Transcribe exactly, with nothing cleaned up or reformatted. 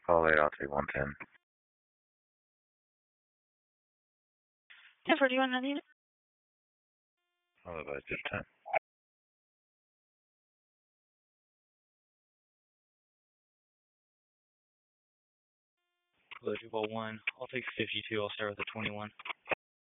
Call eight, I'll take one ten. Jennifer, do you want to need it? I'll advise just ten. Hello, two one one. I'll take fifty-two. I'll start with a twenty-one.